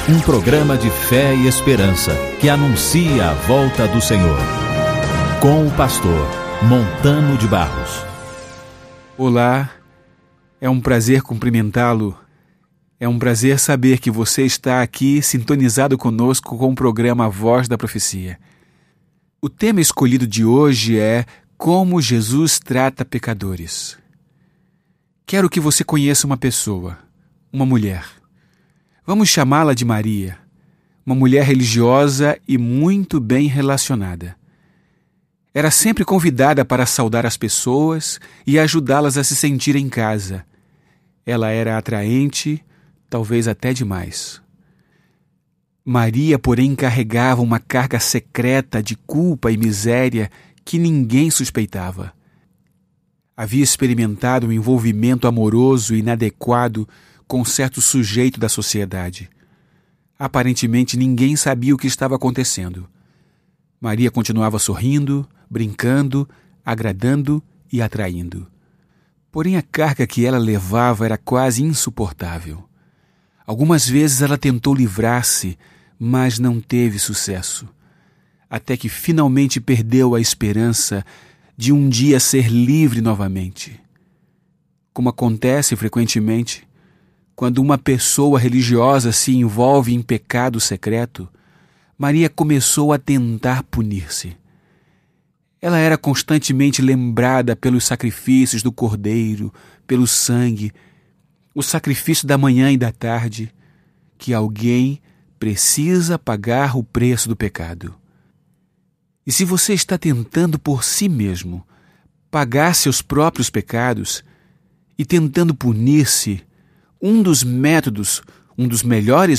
Um programa de fé e esperança que anuncia a volta do Senhor. Com o pastor Montano de Barros. Olá, é um prazer cumprimentá-lo. É um prazer saber que você está aqui sintonizado conosco com o programa A Voz da Profecia. O tema escolhido de hoje é Como Jesus trata pecadores. Quero que você conheça uma pessoa, uma mulher. Vamos chamá-la de Maria, uma mulher religiosa e muito bem relacionada. Era sempre convidada para saudar as pessoas e ajudá-las a se sentir em casa. Ela era atraente, talvez até demais. Maria, porém, carregava uma carga secreta de culpa e miséria que ninguém suspeitava. Havia experimentado um envolvimento amoroso inadequado com certo sujeito da sociedade. Aparentemente, ninguém sabia o que estava acontecendo. Maria continuava sorrindo, brincando, agradando e atraindo. Porém, a carga que ela levava era quase insuportável. Algumas vezes ela tentou livrar-se, mas não teve sucesso, até que finalmente perdeu a esperança de um dia ser livre novamente. Como acontece frequentemente, quando uma pessoa religiosa se envolve em pecado secreto, Maria começou a tentar punir-se. Ela era constantemente lembrada pelos sacrifícios do cordeiro, pelo sangue, o sacrifício da manhã e da tarde, que alguém precisa pagar o preço do pecado. E se você está tentando por si mesmo pagar seus próprios pecados e tentando punir-se, um dos melhores